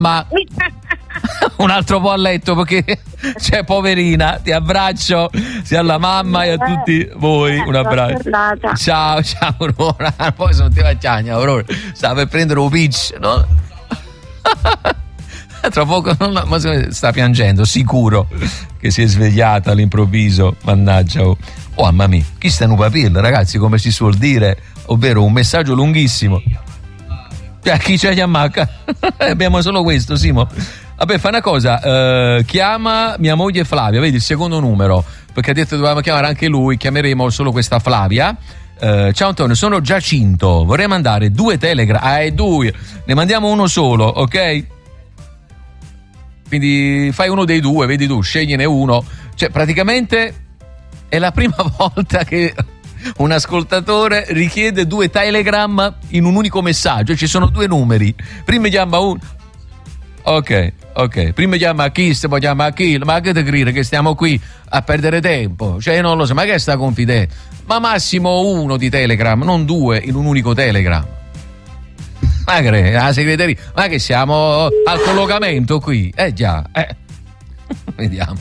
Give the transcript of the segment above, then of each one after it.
Ma un altro po' a letto perché cioè poverina, ti abbraccio sia alla mamma e a tutti voi, un abbraccio. Ciao Aurora, poi sono ti vacciagna Aurora, stava per prendere un pitch, no? Tra poco ma sta piangendo, sicuro che si è svegliata all'improvviso, mannaggia. Oh mamma mia, chi sta in un papillo, ragazzi, come si suol dire, ovvero un messaggio lunghissimo. Chi c'è Yamaka? Abbiamo solo questo, Simo. Vabbè, fa una cosa, chiama mia moglie Flavia, vedi il secondo numero, perché ha detto che dovevamo chiamare anche lui, chiameremo solo questa Flavia. Ciao Antonio, sono Giacinto, vorrei mandare 2 telegram, due, ne mandiamo uno solo, ok? Quindi fai uno dei 2, vedi tu, scegliene uno, cioè praticamente è la prima volta che un ascoltatore richiede 2 telegram in un unico messaggio, ci sono 2 numeri, prima chiama uno, ok, prima chiama Kiss, poi chiama Kill, ma che te crede che stiamo qui a perdere tempo, cioè non lo so, ma che sta confidenza, ma massimo 1 di telegram, non 2 in un unico telegram, ma che la segreteria, ma che siamo al collocamento qui, già, vediamo.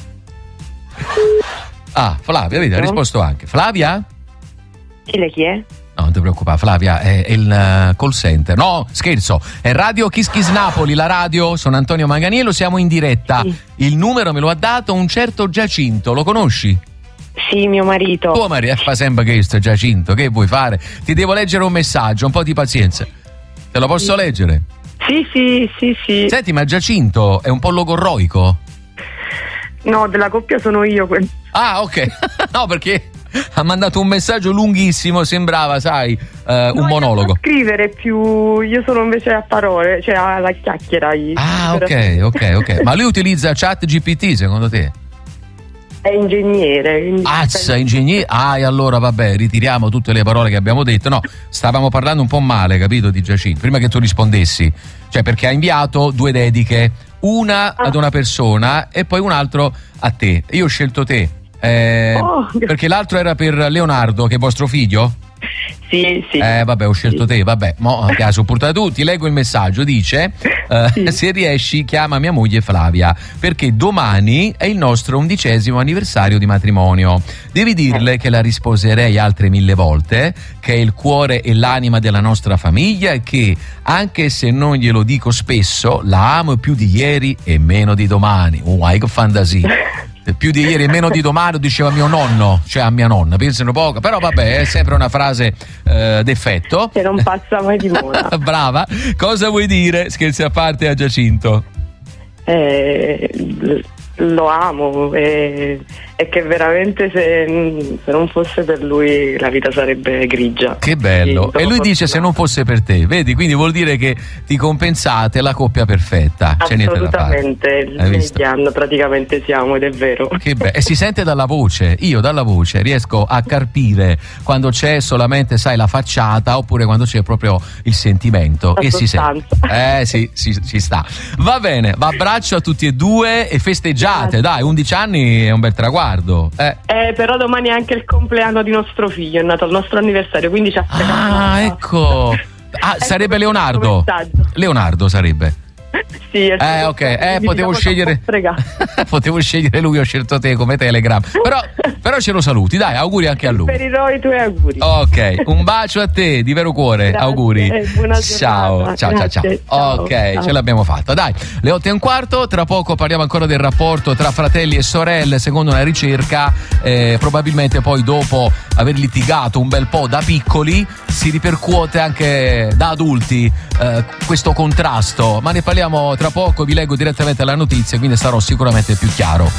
Flavia, vedi, ha risposto anche. Flavia? Chi è? No, non ti preoccupare, Flavia, è il call center. No, scherzo, è Radio Kiss Kiss Napoli, la radio, sono Antonio Manganiello, siamo in diretta. Sì. Il numero me lo ha dato un certo Giacinto, lo conosci? Sì, mio marito. Tuo marito fa sempre questo, Giacinto, che vuoi fare? Ti devo leggere un messaggio, un po' di pazienza. Te lo posso leggere? Sì. Senti, ma Giacinto è un po' logorroico? No, della coppia sono io. Ok. No, perché ha mandato un messaggio lunghissimo, sembrava, sai, un monologo. Scrivere più, io sono invece a parole, cioè alla chiacchiera. Ok. Ma lui utilizza ChatGPT, secondo te? È ingegnere. Ingegnere. E allora vabbè, ritiriamo tutte le parole che abbiamo detto. No, stavamo parlando un po' male, capito, di Giacinto, prima che tu rispondessi. Cioè, perché ha inviato 2 dediche, una ad una persona e poi un altro a te. Io ho scelto te. Perché l'altro era per Leonardo, che è vostro figlio? Sì. Vabbè, ho scelto te, vabbè. Mo ha supportato tu, ti leggo il messaggio, dice se riesci chiama mia moglie Flavia, perché domani è il nostro 11° anniversario di matrimonio. Devi dirle che la risposerei altre 1000 volte, che è il cuore e l'anima della nostra famiglia e che, anche se non glielo dico spesso, la amo più di ieri e meno di domani. Che fantasia. Più di ieri e meno di domani, diceva mio nonno, cioè a mia nonna, pensano poco, però vabbè, è sempre una frase d'effetto che non passa mai di moda. Brava. Cosa vuoi dire, scherzi a parte, a Giacinto? Lo amo e che veramente se non fosse per lui la vita sarebbe grigia. Che bello. E lui dice se non fosse per te, vedi, quindi vuol dire che ti compensate, la coppia perfetta. Assolutamente, negli anni praticamente siamo, ed è vero. Che bello. E si sente dalla voce, io dalla voce riesco a carpire quando c'è solamente, sai, la facciata, oppure quando c'è proprio il sentimento, e si sente. Sì, ci sta. Va bene, abbraccio a tutti e 2 e festeggiate, dai, 11 anni è un bel traguardo. Però domani è anche il compleanno di nostro figlio, è nato il nostro anniversario, quindi ci aspettiamo. Ecco. Sarebbe Leonardo. Leonardo sarebbe. Sì, ok, potevo scegliere. Potevo scegliere lui, ho scelto te come Telegram. Però ce lo saluti, dai, auguri anche a lui. Preferirò i tuoi auguri. Ok, un bacio a te, di vero cuore. Grazie, auguri. Ciao. Ok, ce l'abbiamo fatta. Dai, le 8:15, tra poco parliamo ancora del rapporto tra fratelli e sorelle. Secondo una ricerca, probabilmente poi dopo aver litigato un bel po' da piccoli si ripercuote anche da adulti questo contrasto, ma ne parliamo tra poco, vi leggo direttamente alla notizia, quindi sarò sicuramente più chiaro.